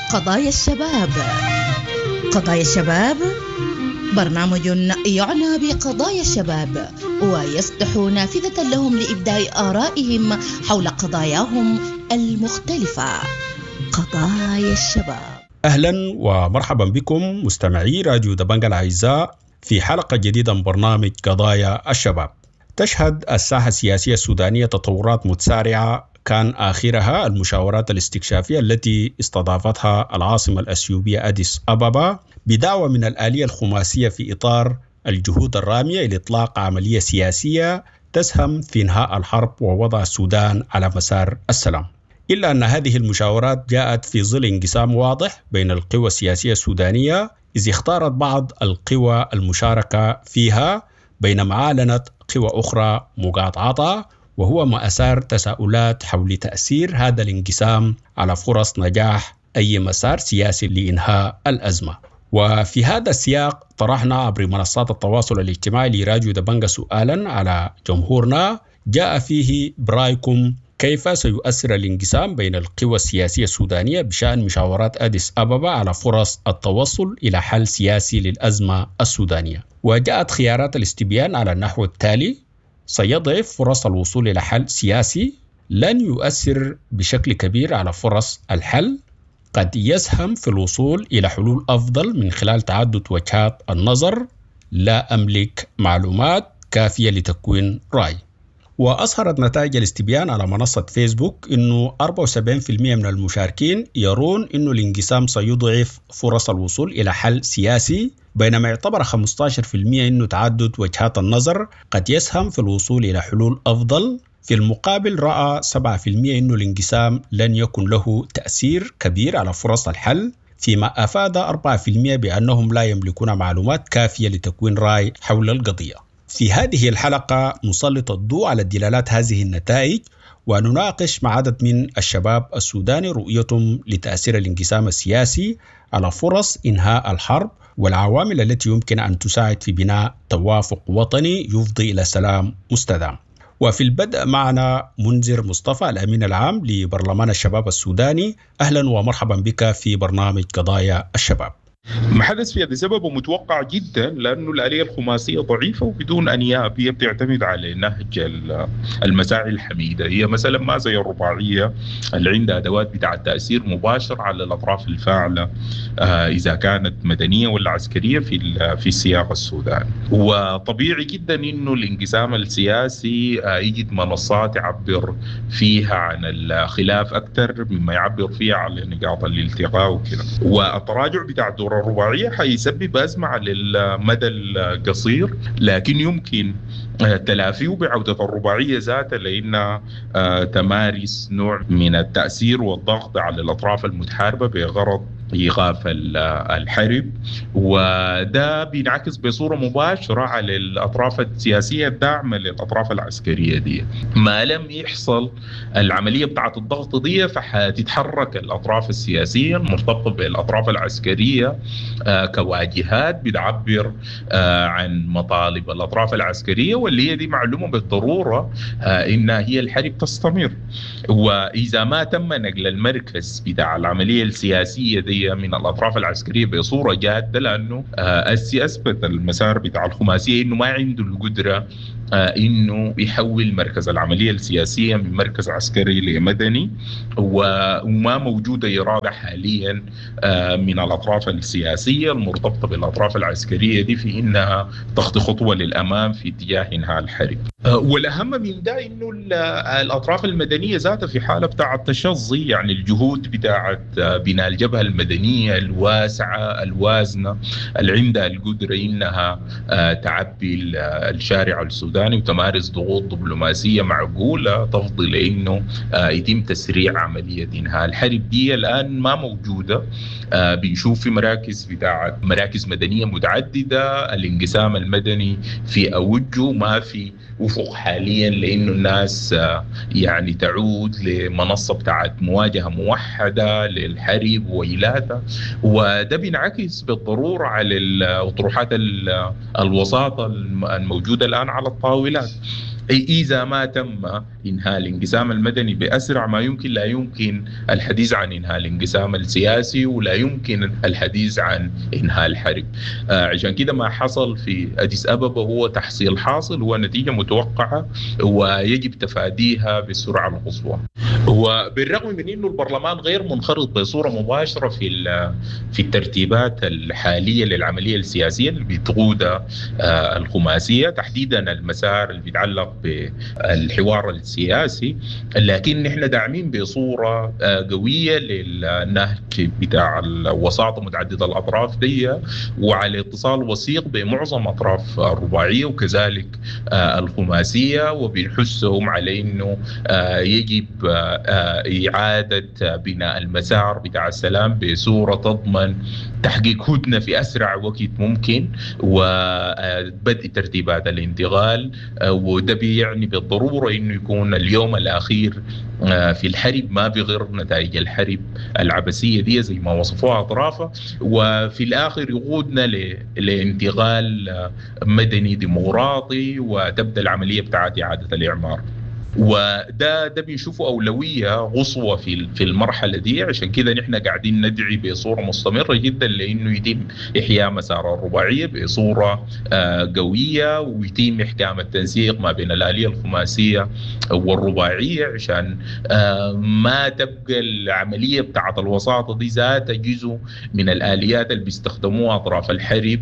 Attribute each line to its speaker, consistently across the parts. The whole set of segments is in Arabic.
Speaker 1: قضايا الشباب. قضايا الشباب برنامج يعنى بقضايا الشباب ويفتح نافذة لهم لإبداء آرائهم حول قضاياهم المختلفة. قضايا الشباب.
Speaker 2: أهلا ومرحبا بكم مستمعي راديو دبنجة الأعزاء في حلقة جديدة من برنامج قضايا الشباب. تشهد الساحة السياسية السودانية تطورات متسارعة، كان آخرها المشاورات الاستكشافية التي استضافتها العاصمة الأثيوبية أديس أبابا بدعوة من الآلية الخماسية في إطار الجهود الرامية لإطلاق عملية سياسية تسهم في إنهاء الحرب ووضع السودان على مسار السلام. إلا أن هذه المشاورات جاءت في ظل انقسام واضح بين القوى السياسية السودانية، إذ اختارت بعض القوى المشاركة فيها بينما أعلنت قوى أخرى مقاطعتها، وهو ما أثار تساؤلات حول تأثير هذا الانقسام على فرص نجاح أي مسار سياسي لإنهاء الأزمة. وفي هذا السياق طرحنا عبر منصات التواصل الاجتماعي لراديو دبنجة سؤالا على جمهورنا جاء فيه برأيكم كيف سيؤثر الانقسام بين القوى السياسية السودانية بشأن مشاورات أديس أبابا على فرص التوصل إلى حل سياسي للأزمة السودانية. وجاءت خيارات الاستبيان على النحو التالي: سيضعف فرص الوصول إلى حل سياسي، لن يؤثر بشكل كبير على فرص الحل، قد يسهم في الوصول إلى حلول أفضل من خلال تعدد وجهات النظر، لا أملك معلومات كافية لتكوين رأي. وأظهرت نتائج الاستبيان على منصة فيسبوك أنه 74% من المشاركين يرون أنه الانقسام سيضعف فرص الوصول إلى حل سياسي، بينما يعتبر 15% أنه تعدد وجهات النظر قد يسهم في الوصول إلى حلول أفضل. في المقابل رأى 7% أنه الانقسام لن يكن له تأثير كبير على فرص الحل، فيما أفاد 4% بأنهم لا يملكون معلومات كافية لتكوين رأي حول القضية. في هذه الحلقة نسلط الضوء على دلالات هذه النتائج ونناقش مع عدد من الشباب السوداني رؤيتهم لتأثير الانقسام السياسي على فرص إنهاء الحرب والعوامل التي يمكن أن تساعد في بناء توافق وطني يفضي إلى سلام مستدام. وفي البدء معنا منذر مصطفى الأمين العام لبرلمان الشباب السوداني. أهلا ومرحبا بك في برنامج قضايا الشباب.
Speaker 3: ما حدث في هذا سبب متوقع جدا، لأنه الآلية الخماسية ضعيفة وبدون أنياب، هي بتعتمد على نهج المساعي الحميدة. هي مثلا ما زي الرباعية اللي عندها أدوات بتاع تأثير مباشر على الأطراف الفاعلة إذا كانت مدنية ولا عسكرية في السياق السوداني. وطبيعي جدا إنه الانقسام السياسي يجد منصات يعبر فيها عن الخلاف أكثر مما يعبر فيها على نقاط الالتقاء وكذا. والتراجع بتاع الدور الرباعية حيسبب أزمة على المدى القصير، لكن يمكن تلافيه بعودة الرباعية ذاتها لأنها تمارس نوع من التأثير والضغط على الأطراف المتحاربة بغرض إيقاف الحرب، وده بينعكس بصورة مباشرة على الأطراف السياسية الداعمة للأطراف العسكرية دي. ما لم يحصل العملية بتاعة الضغط دي فحتتحرك الأطراف السياسية المرتبطة بالأطراف العسكرية كواجهات بتعبر عن مطالب الأطراف العسكرية، واللي هي دي معلومة بالضرورة إنها هي الحرب تستمر. وإذا ما تم نقل المركز بتاع العملية السياسية دي من الأطراف العسكرية بصورة جادة، لأنه أثبت المسار بتاع الخماسية إنه ما عنده القدرة إنه يحول مركز العملية السياسية من مركز عسكري لمدني، وما موجودة إرادة حاليا من الأطراف السياسية المرتبطة بالأطراف العسكرية دي في إنها تخطي خطوة للأمام في اتجاه إنهاء الحرب. والأهم من ده إنه الأطراف المدنية ذاتها في حالة بتاع التشظي، يعني الجهود بتاعت بناء الجبهة المدنية الواسعة الوازنة اللي عندها القدرة إنها تعبي الشارع السوداني وتمارس ضغوط دبلوماسية معقولة تفضل إنه يتم تسريع عملية إنهاء الحرب دي، الآن ما موجودة. بنشوف في مراكز مدنية متعددة، الانقسام المدني في أوجه، ما في وفق حاليا لأنه الناس يعني تعود لمنصة بتاعت مواجهة موحدة للحرب وإلاتها، وده بينعكس بالضرورة على الأطروحات الوساطة الموجودة الآن على الطاولات. إذا ما تم إنهاء الانقسام المدني بأسرع ما يمكن، لا يمكن الحديث عن إنهاء الانقسام السياسي، ولا يمكن الحديث عن إنهاء الحرب. عشان كده ما حصل في أديس أبابا هو تحصيل حاصل، هو نتيجة متوقعة ويجب تفاديها بالسرعة القصوى. وبالرغم من أنه البرلمان غير منخرط بصورة مباشرة في الترتيبات الحالية للعملية السياسية اللي بتقودها الخماسية، تحديدا المسار اللي بيتعلق بالحوار السياسي، لكن نحن داعمين بصورة قوية للنهج بتاع الوساطة متعددة الأطراف دي، وعلى اتصال وثيق بمعظم أطراف الرباعية وكذلك الخماسية، وبنحثهم على أنه يجب إعادة بناء المسار بتاع السلام بصورة تضمن تحقيق هدنة في أسرع وقت ممكن، وبدء ترتيبات الانتقال. وده بيعني بالضرورة أنه يكون اليوم الأخير في الحرب ما بغير نتائج الحرب العبثية دي زي ما وصفوها أطرافها، وفي الآخر يقودنا لانتقال مدني ديمقراطي، وتبدأ العملية بتاعت إعادة الإعمار. وده بيشوفوا أولوية قصوى في المرحلة دي. عشان كده نحن قاعدين ندعي بصورة مستمرة جدا لأنه يتم إحياء مسار الرباعية بصورة قوية، ويتم إحكام التنسيق ما بين الآلية الخماسية والرباعية، عشان ما تبقى العملية بتاعت الوساطة دي ذات جزء من الآليات اللي بيستخدموها أطراف الحرب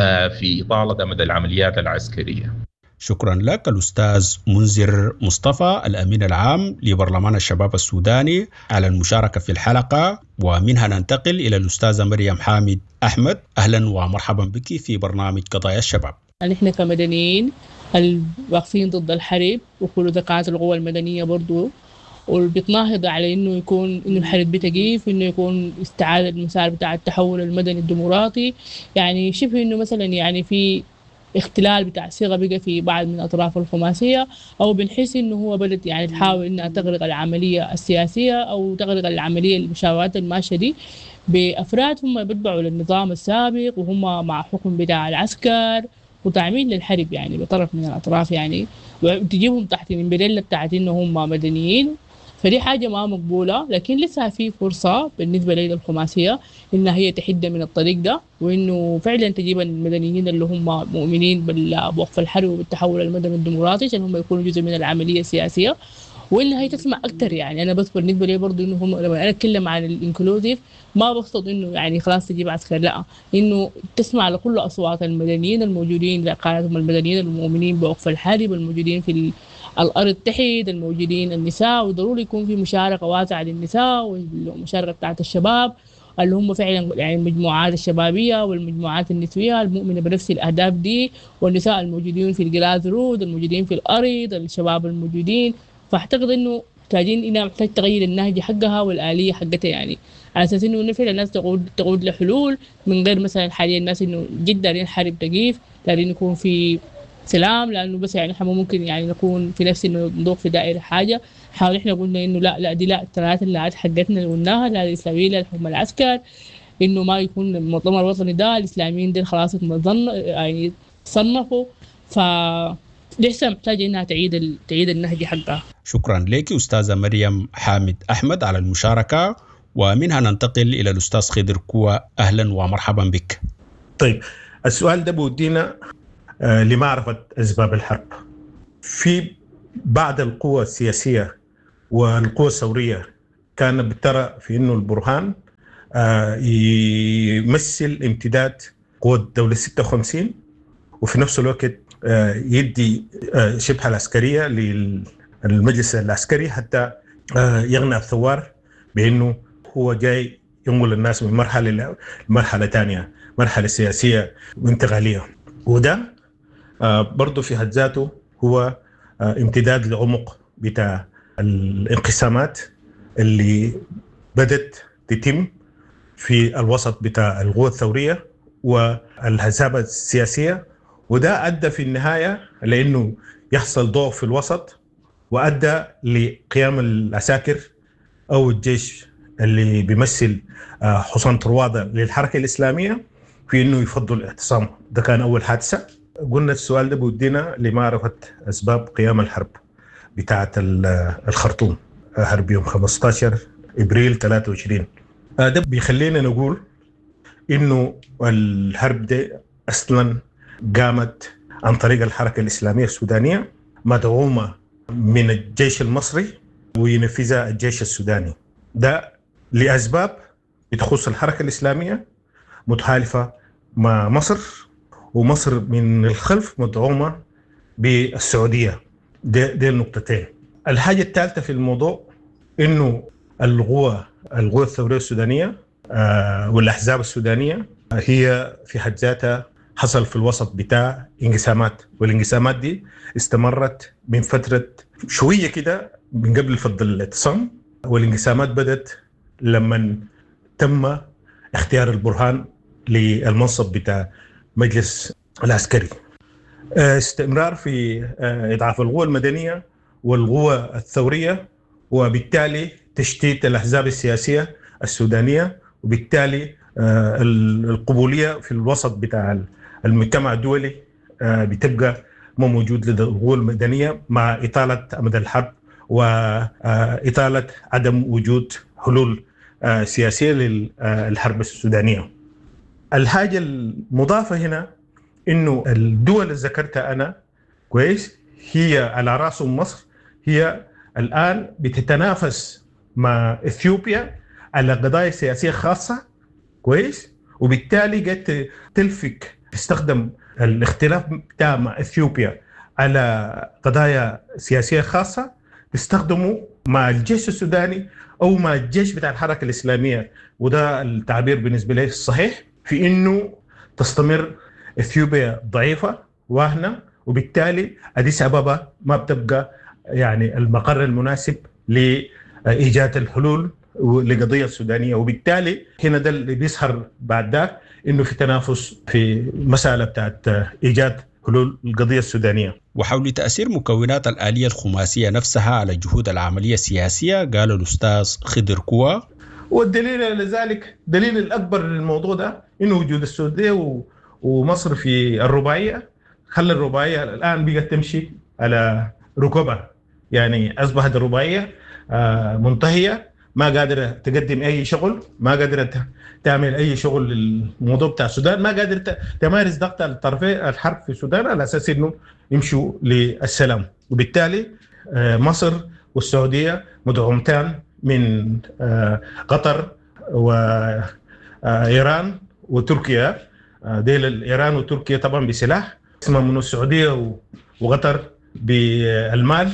Speaker 3: في إطالة مدى العمليات العسكرية.
Speaker 2: شكرا لك الأستاذ منذر مصطفى، الأمين العام لبرلمان الشباب السوداني، على المشاركة في الحلقة. ومنها ننتقل إلى الأستاذة مريم حامد أحمد. أهلا ومرحبا بك في برنامج قضايا الشباب.
Speaker 4: نحن كمدنيين الواقفين ضد الحرب، وكل ذكاءات القوى المدنية برضو، وبيتناهض على إنه الحرب بتقيف، إنه يكون استعادة المسار بتاع التحول المدني الديمقراطي. يعني شبه إنه مثلا يعني في اختلال بتاع صيغة بقى في بعض من أطراف الخماسية، أو بنحس إنه هو بدأت يعني تحاول إنها تغرق العملية السياسية أو تغرق العملية المشاورات الماشية دي بأفراد هم بيتبعوا للنظام السابق، وهم مع حكم بتاع العسكر وتعميل للحرب يعني بطرف من الأطراف، يعني وتجيبهم تحت الامبريلا بتاعت إنه هم مدنيين. فدي حاجة ما مقبولة، لكن لسه في فرصة بالنسبة لي الخماسية إنها هي تحد من الطريق ده، وإنه فعلا تجيب المدنيين اللي هم مؤمنين بوقف الحرب وبالتحول المدني الديمقراطي عشان هم يكونوا جزء من العملية السياسية، وإنها هي تسمع أكتر. يعني أنا بس بالنسبة لي برضو إنه هم لما أنا أتكلم عن الإنكلوزيف ما بقصد إنه يعني خلاص تجيب عسكر، لا، إنه تسمع لكل أصوات المدنيين الموجودين، لقاءاتهم المدنيين المؤمنين بوقف الحرب الموجودين في الأرض تحت، الموجودين النساء، وضروري يكون في مشاركة واسعة للنساء والمشاركة بتاعت الشباب اللي هم فعلا يعني المجموعات الشبابية والمجموعات النسوية المؤمنة بنفس الأهداف دي، والنساء الموجودين في الجلاز رود، الموجودين في الأرض، الشباب الموجودين. فأعتقد إنه إنها محتاج تغير النهج حقها والآلية حقتها، يعني على أساس إنه فعلا الناس تقود لحلول من غير مثلا حاليا الناس إنه جد دارين حرب تقيف، دارين يكون في سلام، لأنه بس يعني إحنا ممكن يعني نكون في نفس إنه نضوق في دائرة حاجة. حاول إحنا قلنا إنه لا دي لا، الثلاث اللي حقتنا اللي قلناها، لا الإسلاميين لا الحكومة العسكر، إنه ما يكون المؤتمر الوطني ده الإسلاميين دي خلاص يعني تصنفوا، فلسه محتاجة إنها تعيد النهج حقها.
Speaker 2: شكرا لك أستاذة مريم حامد أحمد على المشاركة. ومنها ننتقل إلى الأستاذ خضر كوى. أهلا ومرحبا بك.
Speaker 5: طيب، السؤال ده بودينا لمعرفة أسباب الحرب. في بعض القوى السياسية والقوى الثورية كانت بترى في إنه البرهان يمثل امتداد قوة الدولة 56، وفي نفس الوقت يدي شبه العسكرية للمجلس العسكري حتى يغنى الثوار بأنه هو جاي ينقل الناس من مرحلة لمرحلة تانية، مرحلة سياسية وانتقالية. وده برضو في حد ذاته هو امتداد لعمق بتاع الانقسامات اللي بدت تتم في الوسط بتاع القوى الثورية والحزاب السياسية، وده أدى في النهاية لأنه يحصل ضعف في الوسط، وأدى لقيام العساكر أو الجيش اللي بيمثل حصان طروادة للحركة الإسلامية في إنه يفضل الاعتصام. ده كان أول حادثة. قلنا السؤال ده بودينا لمعرفة أسباب قيام الحرب بتاعة الخرطوم، حرب يوم 15 إبريل 23. ده بيخلينا نقول إنه الحرب ده أصلاً قامت عن طريق الحركة الإسلامية السودانية مدعومة من الجيش المصري وينفذها الجيش السوداني. ده لأسباب بتخص الحركة الإسلامية متحالفة مع مصر، ومصر من الخلف مدعومة بالسعودية. دي النقطتين. الحاجة الثالثة في الموضوع إنه القوى الثورية السودانية والأحزاب السودانية هي في حد ذاتها حصل في الوسط بتاع انقسامات، والانقسامات دي استمرت من فترة شوية كده من قبل فض الاعتصام، والانقسامات بدت لما تم اختيار البرهان للمنصب بتاع مجلس العسكري. استمرار في إضعاف القوى المدنية والقوى الثورية، وبالتالي تشتيت الأحزاب السياسية السودانية، وبالتالي القبولية في الوسط بتاع المجتمع الدولي بتبقى ما موجود لدى القوى المدنية، مع إطالة أمد الحرب وإطالة عدم وجود حلول سياسية للحرب السودانية. الحاجة المضافة هنا إنه الدول اللي ذكرتها أنا كويس هي على رأسهم مصر، هي الآن بتتنافس مع إثيوبيا على قضايا سياسية خاصة كويس، وبالتالي قد تلفك تستخدم الاختلاف بتاع مع إثيوبيا على قضايا سياسية خاصة تستخدمه مع الجيش السوداني أو مع الجيش بتاع الحركة الإسلامية. وده التعبير بالنسبة لي الصحيح في إنه تستمر إثيوبيا ضعيفة واهنة، وبالتالي أديس أبابا ما بتبقى يعني المقر المناسب لإيجاد الحلول لقضية السودانية. وبالتالي هنا ده اللي بيظهر بعد ذاك إنه في تنافس في مسألة بتاعت إيجاد حلول القضية السودانية.
Speaker 2: وحول تأثير مكونات الآلية الخماسية نفسها على جهود العملية السياسية قال الأستاذ خضر كوا،
Speaker 5: والدليل لذلك دليل الأكبر للموضوع ده إنه وجود السعودية ومصر في الرباعية خلى الرباعية الآن بقت تمشي على ركبها، يعني أصبحت الرباعية منتهية، ما قادرة تقدم أي شغل، ما قادرة تعمل أي شغل للموضوع بتاع السودان، ما قادرة تمارس ضغط على الطرفين الحرب في السودان على أساس إنه يمشوا للسلام. وبالتالي مصر والسعودية مدعومتان من قطر وإيران وتركيا. ديل إيران وتركيا طبعا بسلاح، اسمها من السعودية وقطر بالمال،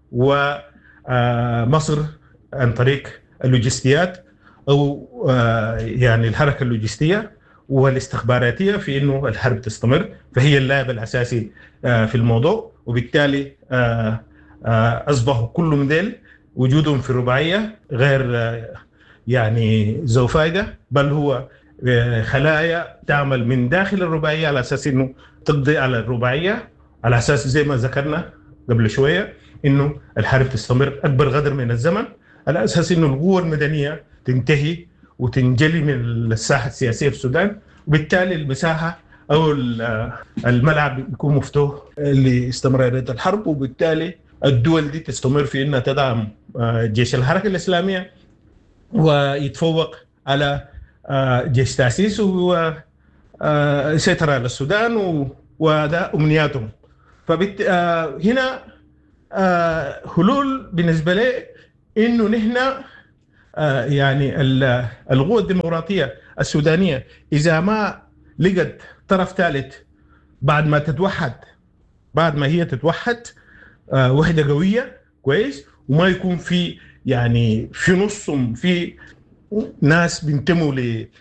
Speaker 5: ومصر عن طريق اللوجستيات أو يعني الحركة اللوجستية والاستخباراتية في إنه الحرب تستمر، فهي اللاعب الأساسي في الموضوع. وبالتالي أصبحوا كل من ديل وجودهم في الرباعية غير يعني ذو فائدة، بل هو خلايا تعمل من داخل الرباعية على أساس إنه تقضي على الرباعية، على أساس زي ما ذكرنا قبل شوية إنه الحرب تستمر أكبر قدر من الزمن، على أساس إنه القوة المدنية تنتهي وتنجلي من الساحة السياسية في السودان، وبالتالي المساحة أو الملعب يكون مفتوح لاستمرارية الحرب، وبالتالي الدول دي تستمر في إنها تدعم جيش الحركة الإسلامية ويتفوق على جيش تأسيس وسيطرة على السودان، وده أمنياتهم. هنا حلول بالنسبة لي إنه نحن يعني القوى الديمقراطية السودانية إذا ما لقت طرف ثالث بعد ما هي تتوحد وحدة قوية كويس، وما يكون في يعني في نصهم في ناس بينتموا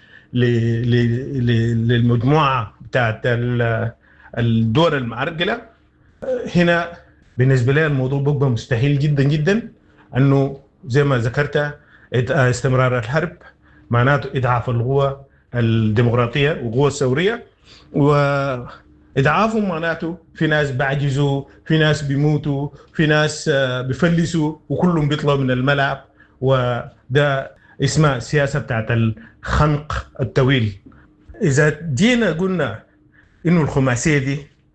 Speaker 5: للمجموعة بتاعت الدول المعرقلة، هنا بالنسبة لي الموضوع بقى مستحيل جدا جدا أنه زي ما ذكرت استمرار الحرب معناته إضعاف القوى الديمقراطية والقوى الثورية، وإضعافهم معناته في ناس بعجزوا، في ناس بيموتوا، في ناس بيفلسوا، وكلهم بيطلعوا من الملعب. وده اسمها سياسة بتاعت الخنق الطويل. إذا جينا قلنا إنه الخماسية دي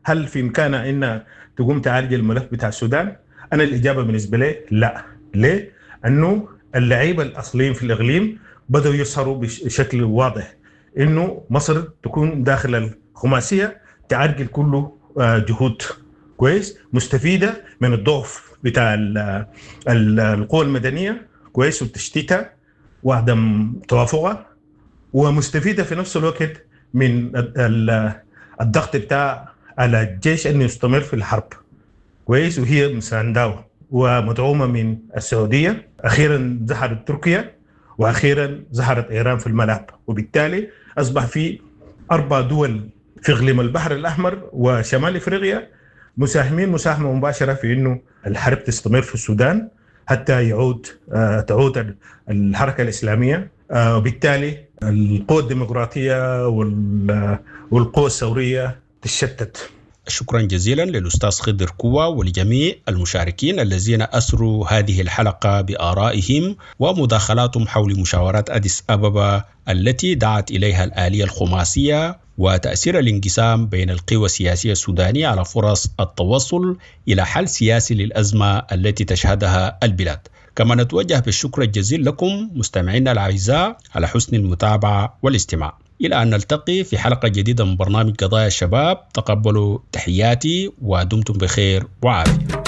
Speaker 5: هل في إمكانها إن تقوم تعالج الملف بتاع السودان؟ أنا الإجابة بالنسبة لي لا. ليه؟ أنه اللعيبة الأصليين في الإقليم بدأوا يظهروا بشكل واضح إنه مصر تكون داخل الخماسية تعرقل كله جهود كويس مستفيدة من الضعف بتاع القوى المدنية كويس وتشتيتها وعدم توافقها، ومستفيدة في نفس الوقت من الضغط بتاع على الجيش أن يستمر في الحرب كويس، وهي مساندة ومدعومة من السعودية. أخيرا ظهرت تركيا، وأخيرا ظهرت إيران في الملعب، وبالتالي أصبح في 4 دول في إقليم البحر الأحمر وشمال إفريقيا مساهمين مساهمة مباشرة في إنه الحرب تستمر في السودان حتى تعود الحركة الإسلامية، وبالتالي القوى الديمقراطية والقوى الثورية تشتت.
Speaker 2: شكرا جزيلا للأستاذ خضر كوى ولجميع المشاركين الذين أسروا هذه الحلقة بآرائهم ومداخلاتهم حول مشاورات أديس أبابا التي دعت إليها الآلية الخماسية وتأثير الانقسام بين القوى السياسية السودانية على فرص التوصل إلى حل سياسي للأزمة التي تشهدها البلاد. كما نتوجه بالشكر الجزيل لكم مستمعينا الأعزاء على حسن المتابعة والاستماع. إلى أن نلتقي في حلقة جديدة من برنامج قضايا الشباب، تقبلوا تحياتي ودمتم بخير وعافية.